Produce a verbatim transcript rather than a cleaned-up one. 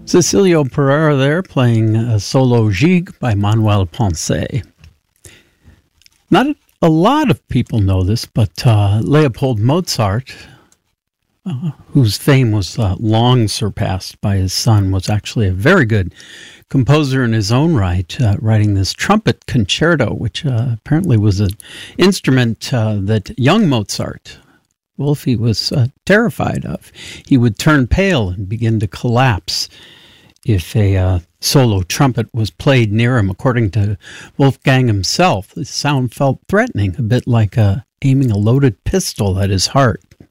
Cecilio Pereira there playing a solo Gigue by Manuel Ponce. Not a lot of people know this, but uh, Leopold Mozart, uh, whose fame was uh, long surpassed by his son, was actually a very good composer in his own right, uh, writing this trumpet concerto, which uh, apparently was an instrument uh, that young Mozart, Wolfie, was uh, terrified of. He would turn pale and begin to collapse if a uh, solo trumpet was played near him. According to Wolfgang himself, the sound felt threatening, a bit like uh, aiming a loaded pistol at his heart.